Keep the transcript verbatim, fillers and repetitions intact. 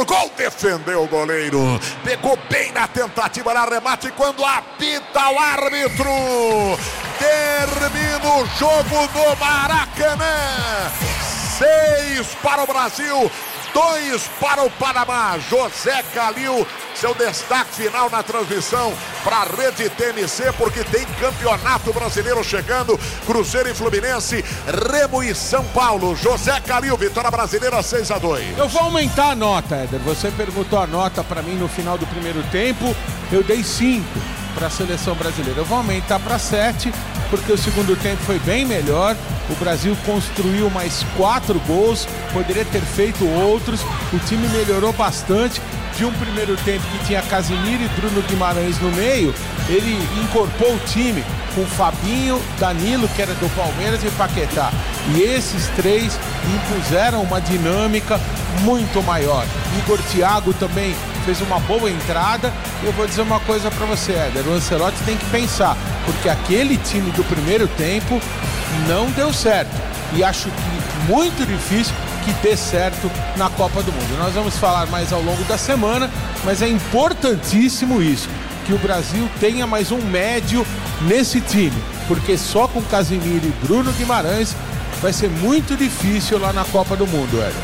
gol, defendeu o goleiro, pegou bem na tentativa de arremate, quando apita o árbitro, termina o jogo no Maracanã, seis para o Brasil, dois para o Panamá. José Calil, seu destaque final na transmissão para a Rede T N C, porque tem campeonato brasileiro chegando, Cruzeiro e Fluminense, Remo e São Paulo. José Calil, vitória brasileira seis a dois. Eu vou aumentar a nota, Éder. Você perguntou a nota para mim no final do primeiro tempo, eu dei cinco para a seleção brasileira. Eu vou aumentar para sete, porque o segundo tempo foi bem melhor. O Brasil construiu mais quatro gols, poderia ter feito outros. O time melhorou bastante. De um primeiro tempo que tinha Casimiro e Bruno Guimarães no meio, ele incorporou o time com Fabinho, Danilo, que era do Palmeiras, e Paquetá. E esses três impuseram uma dinâmica muito maior. Igor Thiago também fez uma boa entrada. E eu vou dizer uma coisa para você, Éder, o Ancelotti tem que pensar, porque aquele time do primeiro tempo não deu certo. E acho que muito difícil que dê certo na Copa do Mundo. Nós vamos falar mais ao longo da semana, mas é importantíssimo isso, que o Brasil tenha mais um médio nesse time, porque só com Casimiro e Bruno Guimarães vai ser muito difícil lá na Copa do Mundo, Hélio.